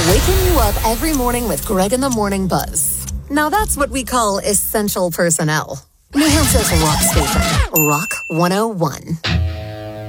Waking you up every morning with Greg in the Morning Buzz. Now that's what we call essential personnel. New Hampshire's rock station, Rock 101.